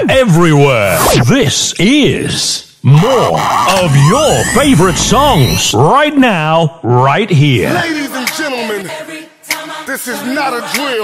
everywhere. This is more of your favorite songs right now, right here. Ladies and gentlemen, this is not a drill.